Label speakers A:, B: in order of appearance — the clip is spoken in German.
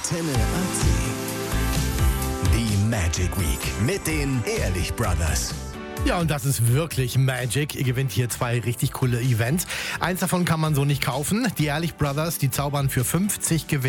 A: Antenne AC. Die Magic Week mit den Ehrlich Brothers.
B: Ja, und das ist wirklich Magic. Ihr gewinnt hier 2 richtig coole Events. Eins davon kann man so nicht kaufen. Die Ehrlich Brothers, die zaubern für 50 Gewinne